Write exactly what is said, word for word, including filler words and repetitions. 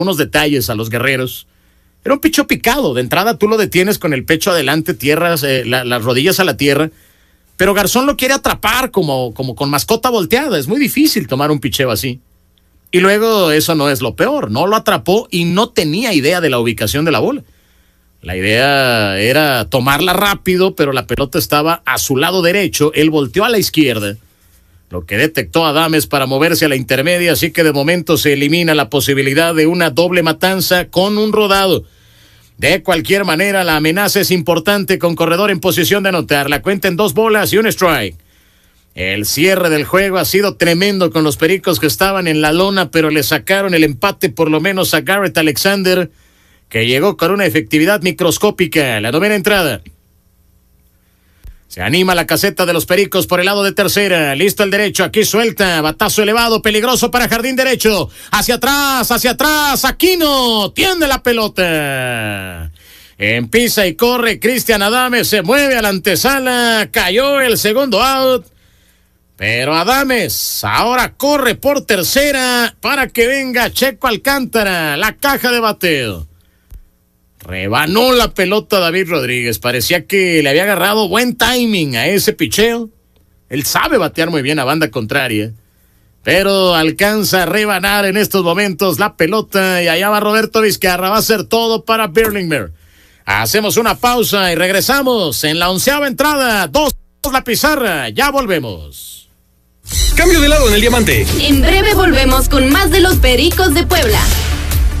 unos detalles a los guerreros. Era un picheo picado. De entrada tú lo detienes con el pecho adelante, tierras, eh, la, las rodillas a la tierra. Pero Garzón lo quiere atrapar como, como con mascota volteada. Es muy difícil tomar un picheo así. Y luego eso no es lo peor. No lo atrapó y no tenía idea de la ubicación de la bola. La idea era tomarla rápido, pero la pelota estaba a su lado derecho. Él volteó a la izquierda, lo que detectó Adames para moverse a la intermedia, así que de momento se elimina la posibilidad de una doble matanza con un rodado. De cualquier manera, la amenaza es importante con corredor en posición de anotar. La cuenta en dos bolas y un strike. El cierre del juego ha sido tremendo con los Pericos que estaban en la lona, pero le sacaron el empate por lo menos a Garrett Alexander, que llegó con una efectividad microscópica. La novena entrada. Se anima la caseta de los Pericos por el lado de tercera. Listo el derecho. Aquí suelta. Batazo elevado. Peligroso para jardín derecho. Hacia atrás. Hacia atrás. Aquino. Tiende la pelota. Empieza y corre. Cristian Adames se mueve a la antesala. Cayó el segundo out. Pero Adames ahora corre por tercera para que venga Checo Alcántara. La caja de bateo. Rebanó la pelota David Rodríguez. Parecía que le había agarrado buen timing a ese picheo. Él sabe batear muy bien a banda contraria, pero alcanza a rebanar en estos momentos la pelota y allá va Roberto Vizcarra. Va a ser todo para Berlingmer. Hacemos una pausa y regresamos en la onceava entrada. Dos la pizarra. Ya volvemos. Cambio de lado en el diamante. En breve volvemos con más de los Pericos de Puebla.